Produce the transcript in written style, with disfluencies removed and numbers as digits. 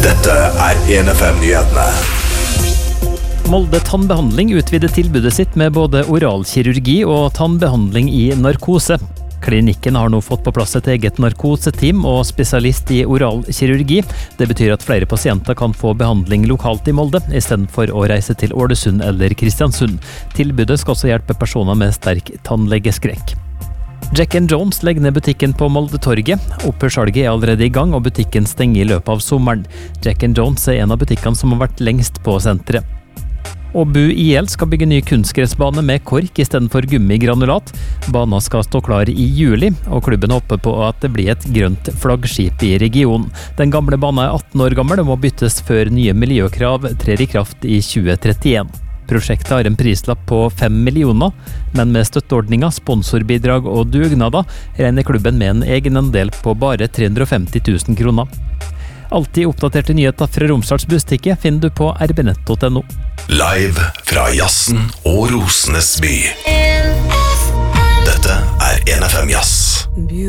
Dette 1FM-nyhetene. Molde tannbehandling utvider tilbudet sitt med både oralkirurgi og tannbehandling i narkose. Klinikken har nå fått på plass et eget narkoseteam og spesialist i oralkirurgi. Det betyr at flere pasienter kan få behandling lokalt i Molde, i stedet for å reise til Ålesund eller Kristiansund. Tilbudet skal også hjelpe personer med sterk tannlegeskrekk. Jack & Jones legger ned butikken på Moldetorget. Opphørssalget er allerede i gang, og butikken stenger i løpet av sommeren. Jack & Jones er en av butikkene som har vært lengst på senteret. Og Bu IL skal bygge ny kunstgressbane med kork i stedet for gummigranulat. Banen skal stå klar i juli, og klubben håper på at det blir et grønt flaggskip i regionen. Den gamle banen er 18 år gammel og må byttes før nye miljøkrav trer i kraft i 2031. Prosjektet har en prislapp på 5 millioner, men med støtteordninger, sponsorbidrag og dugnader regner klubben med en egenandel på bare 350 000 kroner. Alltid oppdaterte nyheter fra Romsdals Bustikke finner du på rbnett.no. Live fra jazzen og Rosenes by. Dette 1FM Jazz.